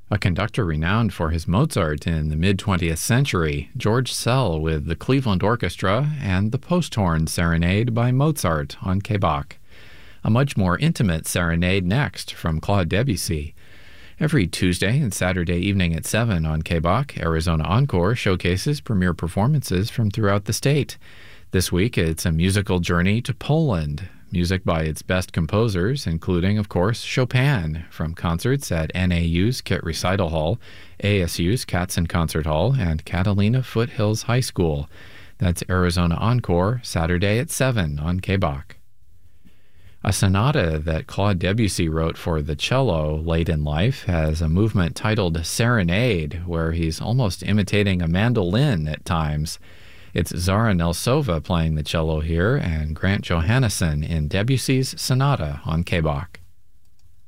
A conductor renowned for his Mozart in the mid-20th century, George Szell with the Cleveland Orchestra and the Posthorn Serenade by Mozart on K-Bach. A much more intimate serenade next from Claude Debussy. Every Tuesday and Saturday evening at 7 on K-Bach, Arizona Encore showcases premiere performances from throughout the state. This week, it's a musical journey to Poland. Music by its best composers, including, of course, Chopin, from concerts at NAU's Kit Recital Hall, ASU's Katzen Concert Hall, and Catalina Foothills High School. That's Arizona Encore, Saturday at 7 on K-Bach. A sonata that Claude Debussy wrote for the cello late in life has a movement titled Serenade, where he's almost imitating a mandolin at times. It's Zara Nelsova playing the cello here and Grant Johannesson in Debussy's Sonata on K-Bach.